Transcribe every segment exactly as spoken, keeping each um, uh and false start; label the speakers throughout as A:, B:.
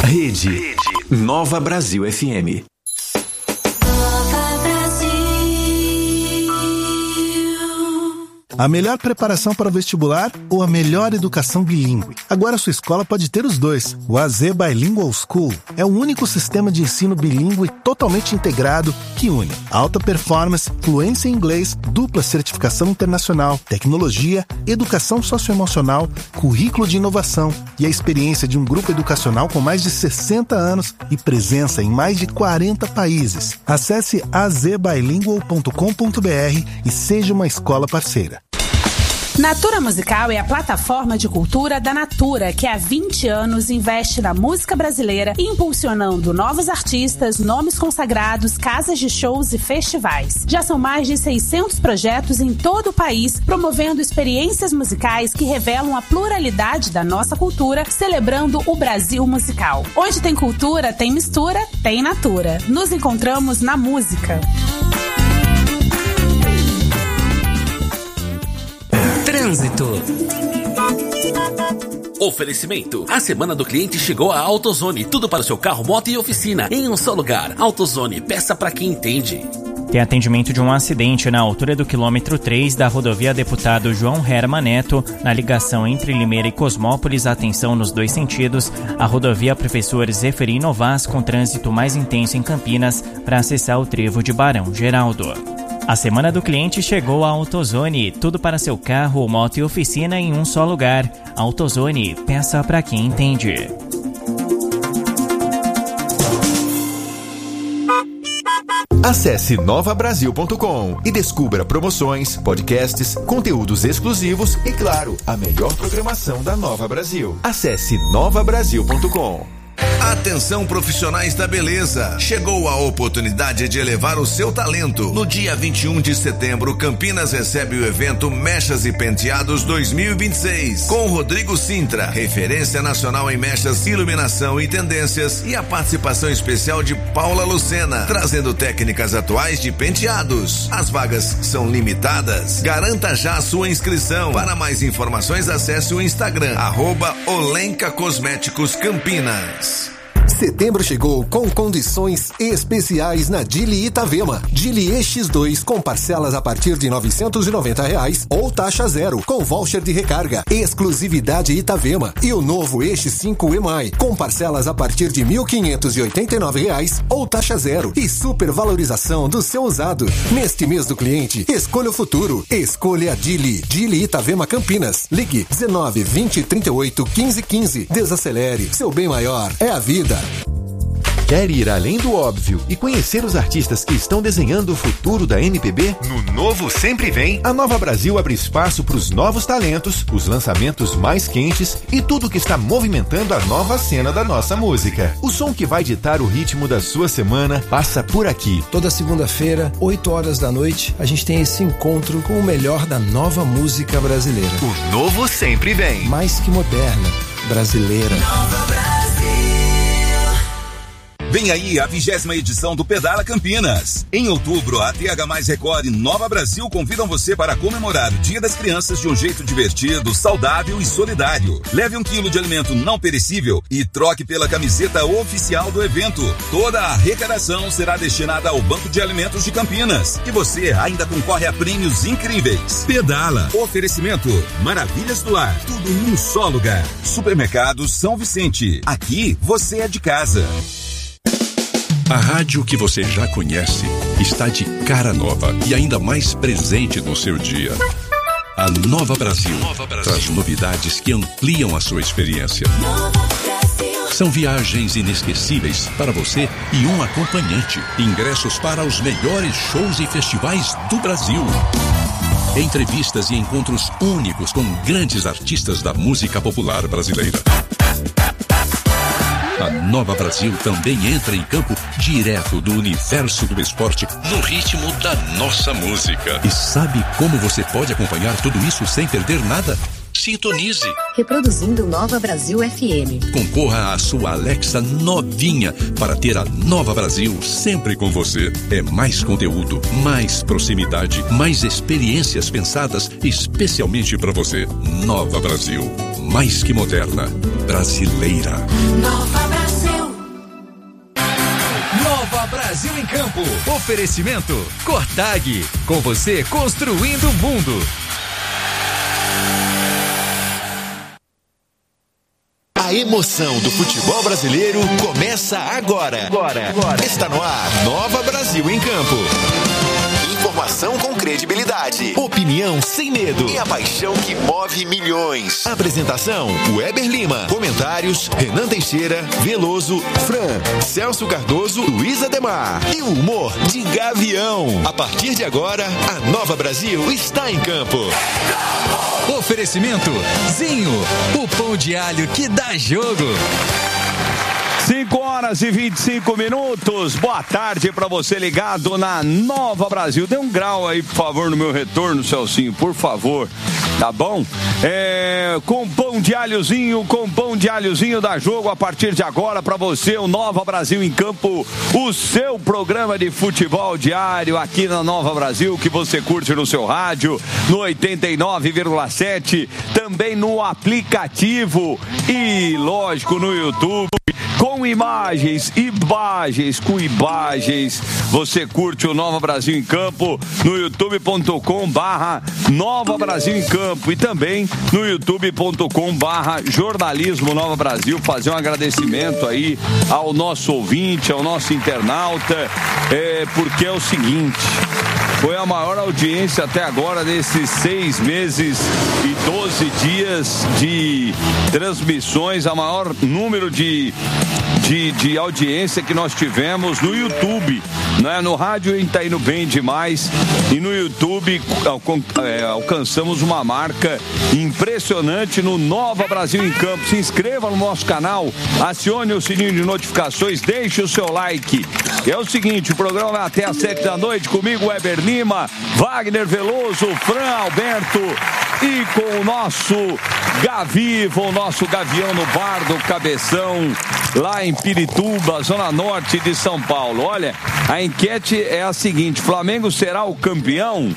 A: Rede, Rede. Nova Brasil F M.
B: A melhor preparação para o vestibular ou a melhor educação bilíngue? Agora a sua escola pode ter os dois. O A Z Bilingual School é o único sistema de ensino bilíngue totalmente integrado que une alta performance, fluência em inglês, dupla certificação internacional, tecnologia, educação socioemocional, currículo de inovação e a experiência de um grupo educacional com mais de sessenta anos e presença em mais de quarenta países. Acesse a z bilingual ponto com ponto b r e seja uma escola parceira.
C: Natura Musical é a plataforma de cultura da Natura, que há vinte anos investe na música brasileira, impulsionando novos artistas, nomes consagrados, casas de shows e festivais. Já são mais de seiscentos projetos em todo o país, promovendo experiências musicais que revelam a pluralidade da nossa cultura, celebrando o Brasil musical. Onde tem cultura, tem mistura, tem Natura. Nos encontramos na música.
D: Trânsito. Oferecimento. A semana do cliente chegou à AutoZone. Tudo para o seu carro, moto e oficina em um só lugar. AutoZone, peça para quem entende.
E: Tem atendimento de um acidente na altura do quilômetro três da rodovia Deputado João Herman Neto, na ligação entre Limeira e Cosmópolis. Atenção nos dois sentidos. A rodovia Professor Zeferino Vaz com trânsito mais intenso em Campinas para acessar o trevo de Barão Geraldo. A semana do cliente chegou à AutoZone. Tudo para seu carro, moto e oficina em um só lugar. AutoZone, peça para quem entende.
F: Acesse nova brasil ponto com e descubra promoções, podcasts, conteúdos exclusivos e, claro, a melhor programação da Nova Brasil. Acesse nova brasil ponto com.
G: Atenção profissionais da beleza, chegou a oportunidade de elevar o seu talento. No dia vinte e um de setembro, Campinas recebe o evento Mechas e Penteados dois mil e vinte e seis, com Rodrigo Sintra, referência nacional em mechas, iluminação e tendências, e a participação especial de Paula Lucena, trazendo técnicas atuais de penteados. As vagas são limitadas, garanta já a sua inscrição. Para mais informações, acesse o Instagram, arroba Olenka Cosméticos Campinas.
H: Setembro chegou com condições especiais na Dili Itavema. Dili E X dois com parcelas a partir de novecentos e noventa reais ou taxa zero com voucher de recarga. Exclusividade Itavema. E o novo E X cinco E M I com parcelas a partir de mil quinhentos e oitenta e nove reais ou taxa zero e supervalorização do seu usado. Neste mês do cliente, escolha o futuro. Escolha a Dili. Dili Itavema Campinas. Ligue dezenove, vinte, trinta e oito, quinze, quinze. Desacelere. Seu bem maior é a vida.
F: Quer ir além do óbvio e conhecer os artistas que estão desenhando o futuro da M P B? No Novo Sempre Vem, a Nova Brasil abre espaço para os novos talentos, os lançamentos mais quentes e tudo que está movimentando a nova cena da nossa música. O som que vai ditar o ritmo da sua semana passa por aqui.
I: Toda segunda-feira, oito horas da noite, a gente tem esse encontro com o melhor da nova música brasileira.
F: O Novo Sempre Vem.
I: Mais que moderna, brasileira.
J: Nova Brasil. Vem aí a vigésima edição do Pedala Campinas. Em outubro, a T H mais Record e Nova Brasil convidam você para comemorar o Dia das Crianças de um jeito divertido, saudável e solidário. Leve um quilo de alimento não perecível e troque pela camiseta oficial do evento. Toda a arrecadação será destinada ao Banco de Alimentos de Campinas. E você ainda concorre a prêmios incríveis. Pedala. Oferecimento. Maravilhas do Lar. Tudo em um só lugar. Supermercado São Vicente. Aqui você é de casa.
K: A rádio que você já conhece está de cara nova e ainda mais presente no seu dia. A Nova Brasil, Nova Brasil traz novidades que ampliam a sua experiência. São viagens inesquecíveis para você e um acompanhante. Ingressos para os melhores shows e festivais do Brasil. Entrevistas e encontros únicos com grandes artistas da música popular brasileira. A Nova Brasil também entra em campo direto do universo do esporte no ritmo da nossa música. E sabe como você pode acompanhar tudo isso sem perder nada? Sintonize.
L: Reproduzindo Nova Brasil F M.
K: Concorra à sua Alexa novinha para ter a Nova Brasil sempre com você. É mais conteúdo, mais proximidade, mais experiências pensadas especialmente para você. Nova Brasil, mais que moderna, brasileira.
J: Nova Brasil.
M: Brasil em Campo. Oferecimento Cortag. Com você construindo o mundo.
F: A emoção do futebol brasileiro começa agora. Agora. Agora. Está no ar. Nova Brasil em Campo. Informação com credibilidade, opinião sem medo e a paixão que move milhões. Apresentação: Weber Lima. Comentários: Renan Teixeira, Veloso, Fran, Celso Cardoso, Luiz Ademar. E o humor de Gavião. A partir de agora, a Nova Brasil está em campo.
M: Oferecimento Zinho, o pão de alho que dá jogo.
N: cinco horas e vinte e cinco minutos. Boa tarde para você ligado na Nova Brasil. Dê um grau aí, por favor, no meu retorno, Celcinho, por favor. Tá bom? É, com pão de alhozinho, com pão de alhozinho da jogo a partir de agora para você, o Nova Brasil em Campo, o seu programa de futebol diário aqui na Nova Brasil, que você curte no seu rádio, no oitenta e nove vírgula sete, também no aplicativo e, lógico, no YouTube. Com imagens, imagens, com imagens, você curte o Nova Brasil em Campo no youtube ponto com barra Nova Brasil em Campo e também no youtube ponto com barra Jornalismo Nova Brasil. Fazer um agradecimento aí ao nosso ouvinte, ao nosso internauta, é, porque é o seguinte, foi a maior audiência até agora desses seis meses e doze dias de transmissões, a maior número de De, de audiência que nós tivemos no YouTube, né? No rádio está indo bem demais e no YouTube é, alcançamos uma marca impressionante no Nova Brasil em Campo. Se inscreva no nosso canal, acione o sininho de notificações, deixe o seu like. É o seguinte, o programa vai até às sete da noite comigo, Weber Lima, Wagner Veloso, Fran Alberto e com o nosso Gaviva, o nosso Gavião no Bar do Cabeção, lá em Pirituba, zona norte de São Paulo. Olha, a enquete é a seguinte: Flamengo será o campeão?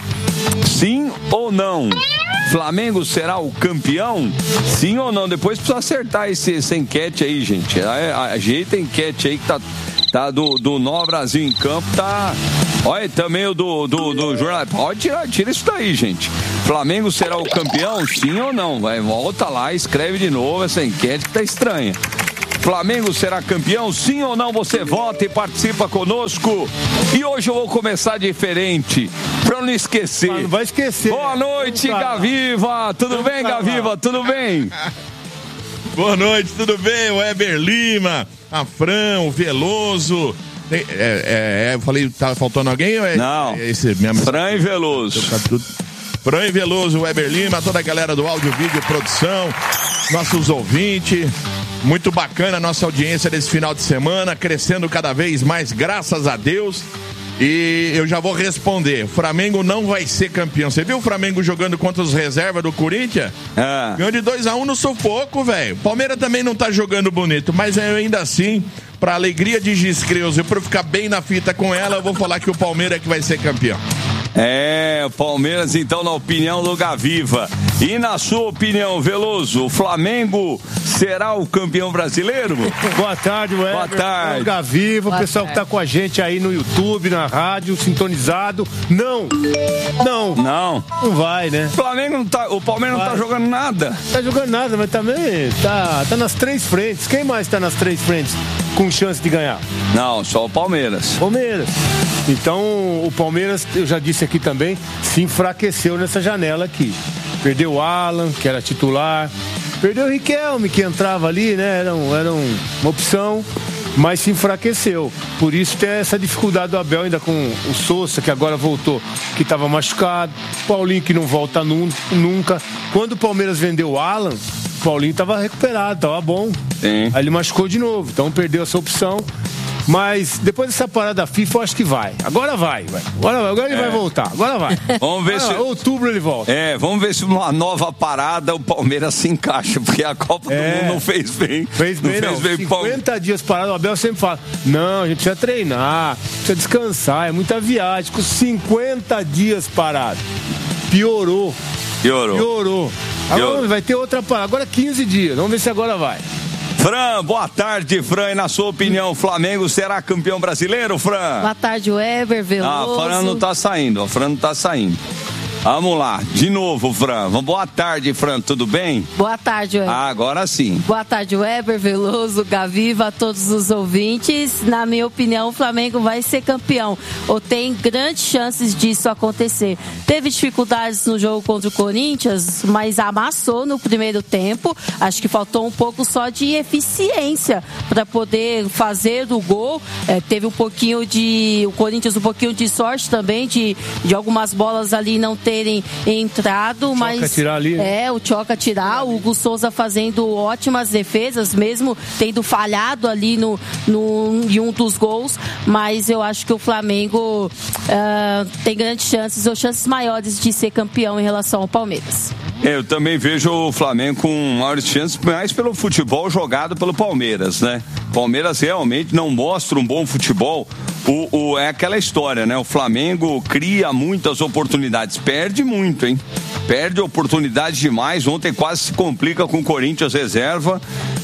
N: Sim ou não? Flamengo será o campeão? Sim ou não? Depois precisa acertar esse, essa enquete aí, gente. Ajeita a enquete aí que tá, tá do, do Nova Brasil em Campo, tá... Olha, também o do, do, do jornal. Pode tirar, tira isso daí, gente. Flamengo será o campeão? Sim ou não? Vai, volta lá, escreve de novo essa enquete que tá estranha. Flamengo será campeão? Sim ou não? Você vota e participa conosco. E hoje eu vou começar diferente, pra não esquecer.
O: Mas não vai esquecer.
N: Boa noite, Gaviva. Tudo bem, Gaviva? Tudo bem?
P: Boa noite, tudo bem? O Weber Lima, a Fran, o Veloso. É, é, é, eu falei, tá faltando alguém? Ou é,
N: não,
P: é esse mesmo?
N: Fran e Veloso.
P: Fran e Veloso, Weber Lima, toda a galera do áudio, vídeo, produção, nossos ouvintes. Muito bacana a nossa audiência desse final de semana, crescendo cada vez mais, graças a Deus. E eu já vou responder, o Flamengo não vai ser campeão. Você viu o Flamengo jogando contra os reservas do Corinthians?
N: É.
P: Ganhou de dois a um no sufoco, velho. Palmeiras também não tá jogando bonito, mas ainda assim, pra alegria de Giscreus e pra eu ficar bem na fita com ela, eu vou falar que o Palmeiras é que vai ser campeão.
N: É, o Palmeiras então na opinião do Gaviva. E na sua opinião, Veloso, o Flamengo será o campeão brasileiro?
O: Boa tarde, Weber.
N: Boa tarde.
O: O Gaviva, o pessoal
C: tarde.
O: que tá com a gente aí no YouTube, na rádio, sintonizado. Não, não.
N: Não.
O: Não vai, né?
N: O Flamengo não tá, o Palmeiras não tá jogando nada.
O: Tá jogando nada, mas também tá, tá nas três frentes. Quem mais tá nas três frentes com chance de ganhar?
N: Não, só o Palmeiras.
O: Palmeiras. Então, o Palmeiras, eu já disse aqui também, se enfraqueceu nessa janela aqui. Perdeu o Alan, que era titular. Perdeu o Riquelme, que entrava ali, né? Era, um, era um, uma opção, mas se enfraqueceu. Por isso tem essa dificuldade do Abel ainda com o Sousa, que agora voltou, que estava machucado. Paulinho, que não volta nunca. Quando o Palmeiras vendeu o Alan, o Paulinho estava recuperado, estava bom.
N: Sim.
O: Aí ele machucou de novo, então perdeu essa opção. Mas depois dessa parada da FIFA, eu acho que vai. Agora vai, vai. Agora, agora ele é. vai voltar. Agora vai.
N: Vamos ver
O: agora,
N: se...
O: outubro ele volta.
N: É, vamos ver se uma nova parada o Palmeiras se encaixa, porque a Copa é. do Mundo não fez bem.
O: Fez bem, não. não. Fez bem. cinquenta dias parado, o Abel sempre fala, não, a gente precisa treinar, precisa descansar, é muita viagem. Com cinquenta dias parado. Piorou.
N: Piorou.
O: Piorou. Agora Piorou. vai ter outra parada. Agora quinze dias. Vamos ver se agora vai.
N: Fran, boa tarde, Fran. E na sua opinião, o Flamengo será campeão brasileiro, Fran?
Q: Boa tarde, Weber, Veloso.
N: Ah, a Fran não tá saindo, a Fran não tá saindo. Vamos lá, de novo, Fran. Boa tarde, Fran, tudo bem?
Q: Boa tarde, Weber.
N: Ah, agora sim.
Q: Boa tarde, Weber, Veloso, Gaviva, a todos os ouvintes. Na minha opinião, o Flamengo vai ser campeão, ou tem grandes chances disso acontecer. Teve dificuldades no jogo contra o Corinthians, mas amassou no primeiro tempo. Acho que faltou um pouco só de eficiência para poder fazer o gol. É, teve um pouquinho de... O Corinthians um pouquinho de sorte também, de, de algumas bolas ali não ter terem entrado, mas
O: Choca tirar ali.
Q: é, o Choca tirar, o Hugo Souza fazendo ótimas defesas, mesmo tendo falhado ali no, no, em um dos gols, mas eu acho que o Flamengo uh, tem grandes chances, ou chances maiores de ser campeão em relação ao Palmeiras.
N: Eu também vejo o Flamengo com maiores chances, mais pelo futebol jogado pelo Palmeiras, né? Palmeiras realmente não mostra um bom futebol. O, o, é aquela história, né? O Flamengo cria muitas oportunidades, perde muito, hein? Perde oportunidades demais. Ontem quase se complica com o Corinthians reserva,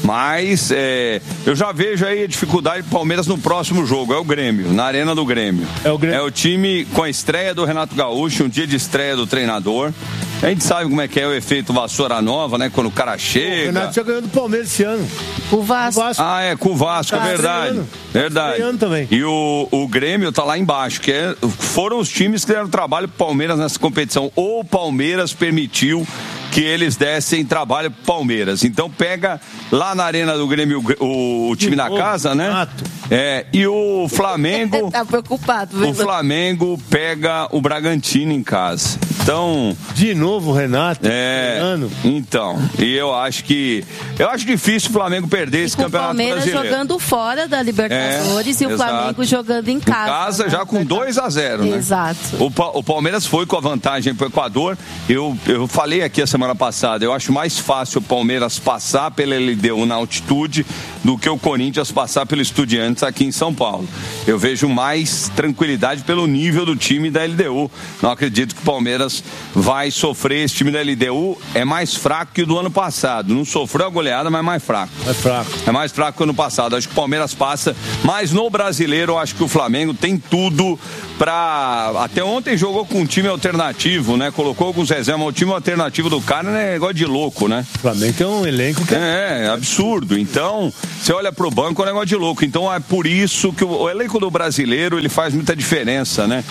N: mas é, eu já vejo aí a dificuldade do Palmeiras no próximo jogo. É o Grêmio, na Arena do Grêmio.
O: É o Grêmio.
N: É o time com a estreia do Renato Gaúcho, um dia de estreia do treinador. A gente sabe como é que é o efeito vassoura nova, né? Quando o cara chega...
O: O Renato já ganhou do Palmeiras esse ano.
Q: O Vasco.
O: O Vasco.
N: Ah, é, com o Vasco, tá, é verdade. Estreando. Verdade.
O: Estreando também.
N: E o, o Grêmio tá lá embaixo, que é, foram os times que deram trabalho pro Palmeiras nessa competição. Ou o Palmeiras permitiu que eles dessem trabalho pro Palmeiras. Então pega lá na Arena do Grêmio o, o time da casa, né?
O: Renato.
N: É, e o Flamengo...
Q: tá preocupado, viu?
N: O Flamengo pega o Bragantino em casa. Então...
O: De novo, Renato.
N: É, então, e eu acho que eu acho difícil o Flamengo perder esse campeonato
Q: brasileiro. O Palmeiras jogando fora da Libertadores
N: é,
Q: e o
N: exato.
Q: Flamengo jogando em casa.
N: Em casa,
Q: né?
N: já com dois a zero, né?
Q: Exato.
N: O, o Palmeiras foi com a vantagem pro Equador. Eu, eu falei aqui a semana passada, eu acho mais fácil o Palmeiras passar pela L D U na altitude do que o Corinthians passar pelo Estudiantes aqui em São Paulo. Eu vejo mais tranquilidade pelo nível do time da L D U. Não acredito que o Palmeiras vai sofrer. Esse time da L D U é mais fraco que o do ano passado. Não sofreu a goleada, mas é mais fraco.
O: É fraco.
N: É mais fraco que o ano passado. Acho que o Palmeiras passa, mas no brasileiro eu acho que o Flamengo tem tudo pra... Até ontem jogou com um time alternativo, né? Colocou alguns reservas. O time alternativo do cara é negócio de louco, né?
O: O Flamengo tem um elenco que
N: é... É, absurdo. Então, você olha pro banco, é um negócio de louco. Então é por isso que o, o elenco do brasileiro, ele faz muita diferença, né?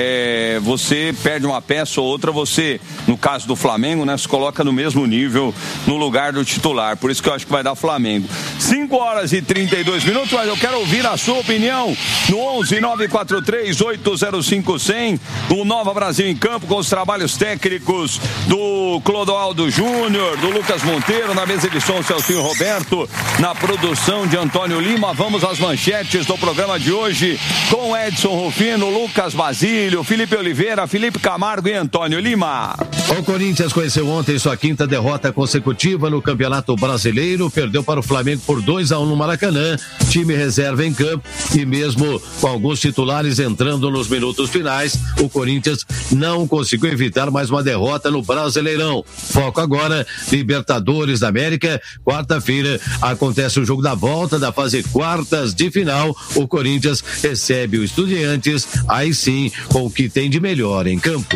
N: É, você perde uma peça ou outra, você, no caso do Flamengo, né, se coloca no mesmo nível no lugar do titular. Por isso que eu acho que vai dar Flamengo. cinco horas e trinta e dois minutos, mas eu quero ouvir a sua opinião no onze nove quatro três oito zero cinco zero zero. O Nova Brasil em campo com os trabalhos técnicos do Clodoaldo Júnior, do Lucas Monteiro, na mesa de som Celcinho Roberto, na produção de Antônio Lima. Vamos às manchetes do programa de hoje com Edson Rufino, Lucas Basílio, Felipe Oliveira, Felipe Camargo e Antônio Lima.
R: O Corinthians conheceu ontem sua quinta derrota consecutiva no Campeonato Brasileiro, perdeu para o Flamengo por dois a um no Maracanã, time reserva em campo e mesmo com alguns titulares entrando nos minutos finais, o Corinthians não conseguiu evitar mais uma derrota no Brasileirão. Foco agora, Libertadores da América, quarta-feira acontece o jogo da volta da fase quartas de final, o Corinthians recebe o Estudiantes, aí sim, com o que tem de melhor em campo.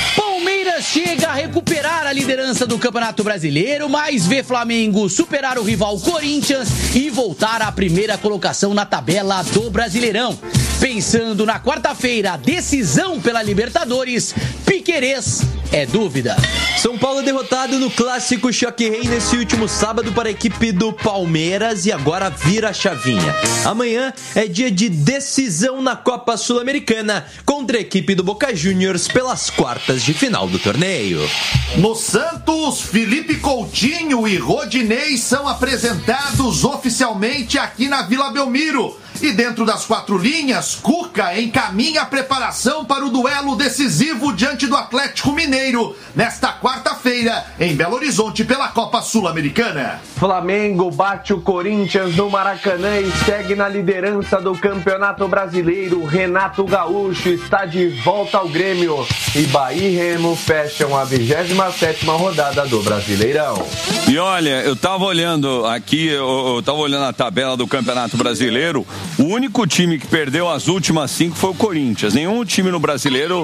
S: Chega a recuperar a liderança do Campeonato Brasileiro, mas vê Flamengo superar o rival Corinthians e voltar à primeira colocação na tabela do Brasileirão. Pensando na quarta-feira, decisão pela Libertadores, Piquerez é dúvida.
T: São Paulo derrotado no clássico Choque Rei nesse último sábado para a equipe do Palmeiras e agora vira a chavinha. Amanhã é dia de decisão na Copa Sul-Americana contra a equipe do Boca Juniors pelas quartas de final do torneio.
U: No Santos, Felipe Coutinho e Rodinei são apresentados oficialmente aqui na Vila Belmiro. E dentro das quatro linhas, Cuca encaminha a preparação para o duelo decisivo diante do Atlético Mineiro nesta quarta-feira em Belo Horizonte pela Copa Sul-Americana.
A: Flamengo bate o Corinthians no Maracanã e segue na liderança do Campeonato Brasileiro. Renato Gaúcho está de volta ao Grêmio e Bahia e Remo fecham a vigésima sétima rodada do Brasileirão.
N: E olha, eu tava olhando aqui, eu, eu tava olhando a tabela do Campeonato Brasileiro, o único time que perdeu as últimas cinco foi o Corinthians. Nenhum time no Brasileiro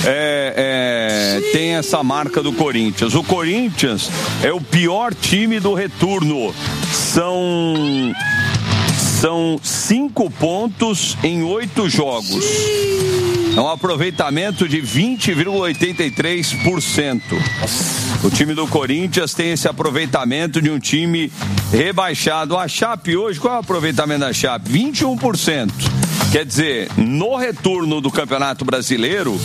N: é, é, tem essa marca do Corinthians. O Corinthians é o pior time do retorno. São... São cinco pontos em oito jogos. É um aproveitamento de vinte vírgula oitenta e três por cento. O time do Corinthians tem esse aproveitamento de um time rebaixado. A Chape hoje, qual é o aproveitamento da Chape? vinte e um por cento. Quer dizer, no retorno do Campeonato Brasileiro,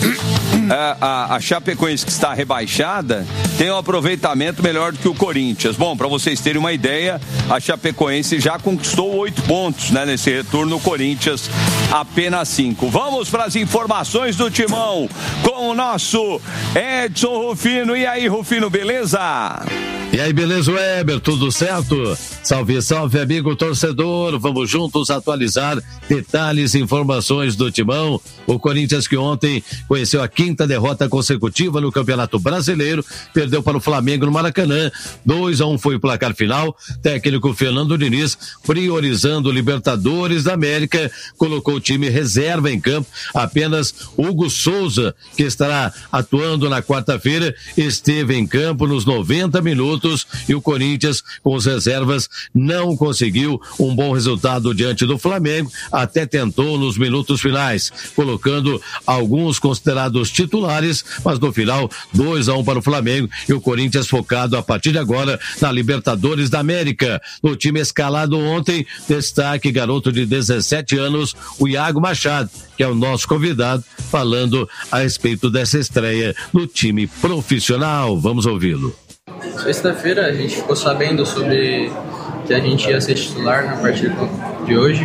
N: a, a, a Chapecoense, que está rebaixada, tem um aproveitamento melhor do que o Corinthians. Bom, para vocês terem uma ideia, a Chapecoense já conquistou oito pontos, né, nesse retorno, o Corinthians apenas cinco. Vamos para as informações do Timão com o nosso Edson Rufino. E aí, Rufino, beleza?
R: E aí, beleza, Weber? Tudo certo? Salve, salve, amigo torcedor. Vamos juntos atualizar detalhes e informações do Timão. O Corinthians, que ontem conheceu a quinta derrota consecutiva no Campeonato Brasileiro, perdeu para o Flamengo no Maracanã. dois a um foi o placar final. Técnico Fernando Diniz, priorizando Libertadores da América, colocou o time reserva em campo. Apenas Hugo Souza, que estará atuando na quarta-feira, esteve em campo nos noventa minutos e o Corinthians, com as reservas, não conseguiu um bom resultado diante do Flamengo, até tentou nos minutos finais, colocando alguns considerados titulares, mas no final, dois a um para o Flamengo e o Corinthians focado a partir de agora na Libertadores da América. No time escalado ontem, destaque garoto de dezessete anos, o Iago Machado, que é o nosso convidado, falando a respeito dessa estreia no time profissional. Vamos ouvi-lo.
V: Sexta-feira a gente ficou sabendo sobre que a gente ia ser titular na partida de hoje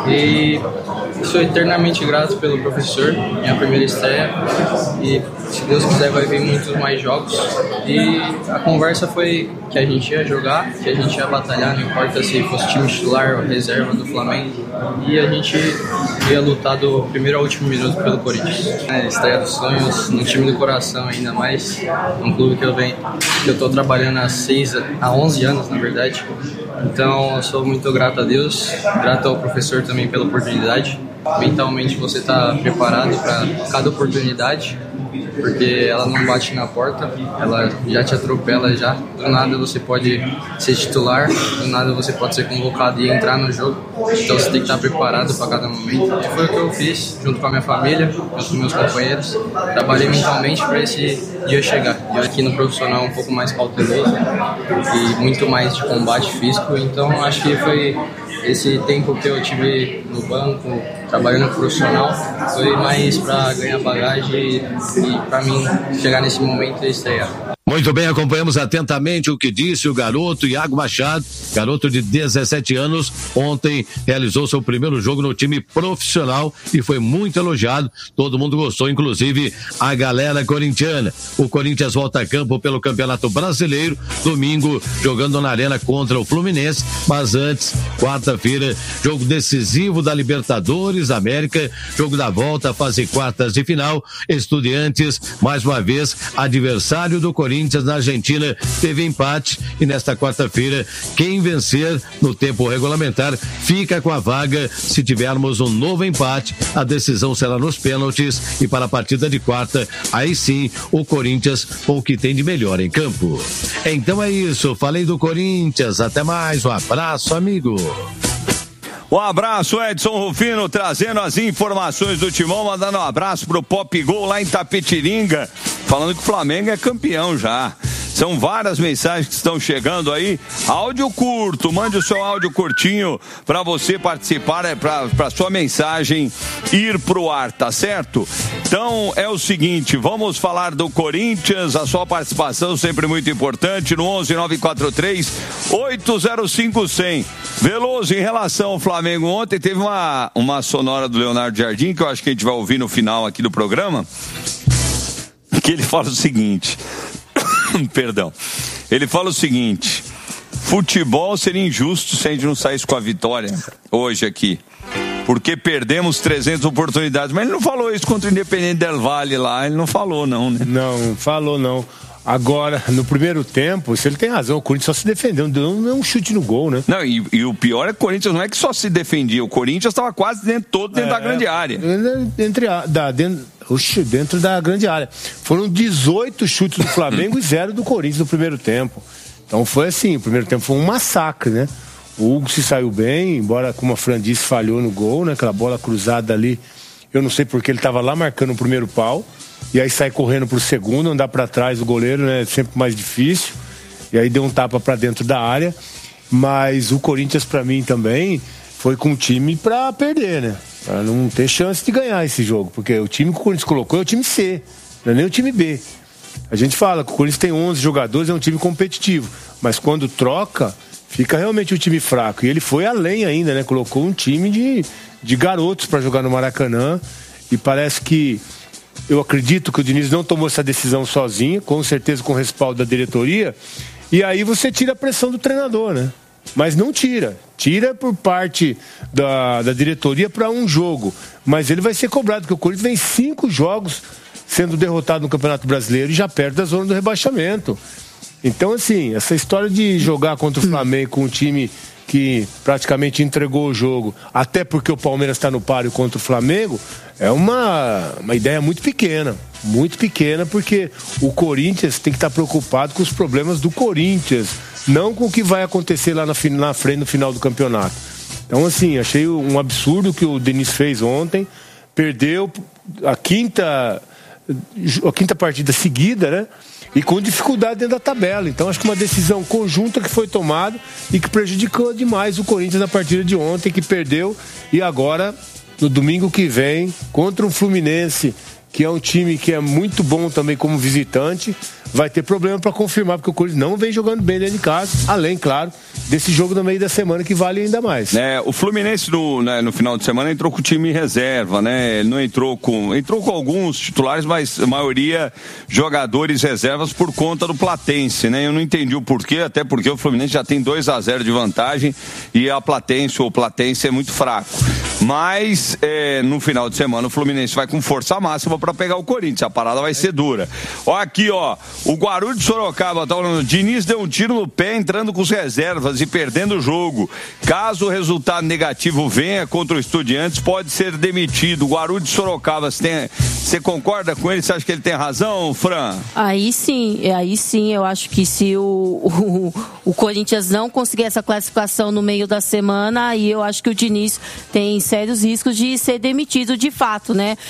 V: e sou eternamente grato pelo professor, minha primeira estreia, e se Deus quiser vai vir muitos mais jogos. E a conversa foi que a gente ia jogar, que a gente ia batalhar, não importa se fosse time titular ou reserva do Flamengo, e a gente ia lutar do primeiro ao último minuto pelo Corinthians. É, estreia dos sonhos, no time do coração, ainda mais um clube que eu venho, que eu estou trabalhando há seis, há onze anos, na verdade. Então eu sou muito grato a Deus, grato ao professor também pela oportunidade. Mentalmente você está preparado para cada oportunidade, porque ela não bate na porta, ela já te atropela já. Do nada você pode ser titular, do nada você pode ser convocado e entrar no jogo. Então você tem que estar preparado para cada momento. E foi o que eu fiz, junto com a minha família, junto com meus companheiros. Trabalhei mentalmente para esse dia chegar. Eu aqui no profissional um pouco mais cauteloso e muito mais de combate físico. Então acho que foi esse tempo que eu tive no banco, trabalhando no profissional, foi mais para ganhar bagagem e, e para mim chegar nesse momento e estrear.
R: Muito bem, acompanhamos atentamente o que disse o garoto Iago Machado, garoto de dezessete anos, ontem realizou seu primeiro jogo no time profissional e foi muito elogiado, todo mundo gostou, inclusive a galera corintiana. O Corinthians volta a campo pelo Campeonato Brasileiro, domingo jogando na Arena contra o Fluminense, mas antes, quarta-feira, jogo decisivo da Libertadores da América, jogo da volta, fase quartas de final, Estudiantes, mais uma vez, adversário do Corinthians na Argentina, teve empate e nesta quarta-feira, quem vencer no tempo regulamentar fica com a vaga. Se tivermos um novo empate, a decisão será nos pênaltis e para a partida de quarta, aí sim, o Corinthians com o que tem de melhor em campo. Então é isso, falei do Corinthians, até mais, um abraço, amigo.
N: Um abraço, Edson Rufino, trazendo as informações do Timão, mandando um abraço pro Pop Gol lá em Tapetiringa, falando que o Flamengo é campeão já. São várias mensagens que estão chegando aí. Áudio curto, mande o seu áudio curtinho para você participar, é para sua mensagem ir pro ar, tá certo? Então é o seguinte, vamos falar do Corinthians, a sua participação sempre muito importante no onze nove quatro três oito zero cinco zero zero. Veloso, em relação ao Flamengo, ontem teve uma, uma sonora do Leonardo Jardim, que eu acho que a gente vai ouvir no final aqui do programa, que que ele fala o seguinte, perdão, ele fala o seguinte, futebol seria injusto se a gente não saísse com a vitória hoje aqui, porque perdemos trezentas oportunidades, mas ele não falou isso contra o Independente Del Valle lá, ele não falou não, né?
O: Não, falou não. Agora, no primeiro tempo, se ele tem razão, o Corinthians só se defendeu, não deu um chute no gol, né?
N: Não, e, e o pior é que o Corinthians não é que só se defendia, o Corinthians estava quase dentro, todo dentro é, da grande área.
O: Entre a, da, dentro, oxe, dentro da grande área. Foram dezoito chutes do Flamengo e zero do Corinthians no primeiro tempo. Então foi assim, o primeiro tempo foi um massacre, né? O Hugo se saiu bem, embora, como a Fran disse, falhou no gol, né? Aquela bola cruzada ali, eu não sei porque ele estava lá marcando o primeiro pau. E aí sai correndo pro segundo, andar para trás do goleiro, né? Sempre mais difícil. E aí deu um tapa para dentro da área. Mas o Corinthians, para mim, também foi com o time para perder, né? Para não ter chance de ganhar esse jogo. Porque o time que o Corinthians colocou é o time C, não é nem o time B. A gente fala que o Corinthians tem onze jogadores, é um time competitivo. Mas quando troca, fica realmente um time fraco. E ele foi além ainda, né? Colocou um time de, de garotos para jogar no Maracanã. E parece que... Eu acredito que o Diniz não tomou essa decisão sozinho, com certeza com o respaldo da diretoria, e aí você tira a pressão do treinador, né? Mas não tira. Tira por parte da, da diretoria para um jogo. Mas ele vai ser cobrado, porque o Corinthians vem cinco jogos sendo derrotado no Campeonato Brasileiro e já perto da zona do rebaixamento. Então, assim, essa história de jogar contra o Flamengo com um time que praticamente entregou o jogo, até porque o Palmeiras está no páreo contra o Flamengo, é uma, uma ideia muito pequena, muito pequena, porque o Corinthians tem que estar preocupado com os problemas do Corinthians, não com o que vai acontecer lá na, na frente no final do campeonato. Então, assim, achei um absurdo o que o Diniz fez ontem, perdeu a quinta, a quinta partida seguida, né? E com dificuldade dentro da tabela. Então acho que uma decisão conjunta que foi tomada e que prejudicou demais o Corinthians na partida de ontem, que perdeu. E agora, no domingo que vem, contra um Fluminense, que é um time que é muito bom também como visitante, vai ter problema para confirmar, porque o Corinthians não vem jogando bem dentro de casa, além, claro, desse jogo no meio da semana que vale ainda mais.
N: É, o Fluminense no, né, no final de semana entrou com o time reserva, né? Ele não entrou com... Entrou com alguns titulares, mas a maioria jogadores reservas por conta do Platense, né? Eu não entendi o porquê, até porque o Fluminense já tem dois a zero de vantagem e a Platense, ou o Platense é muito fraco. Mas é, no final de semana o Fluminense vai com força máxima para pegar o Corinthians, a parada vai ser dura. Ó aqui, ó, o Guarulhos de Sorocaba tá falando, Diniz deu um tiro no pé entrando com os reservas e perdendo o jogo. Caso o resultado negativo venha contra o Estudiantes, pode ser demitido. O Guarulhos de Sorocaba, você, você concorda com ele? Você acha que ele tem razão, Fran?
Q: Aí sim, aí sim, eu acho que se o, o, o Corinthians não conseguir essa classificação no meio da semana, aí eu acho que o Diniz tem sérios riscos de ser demitido de fato, né?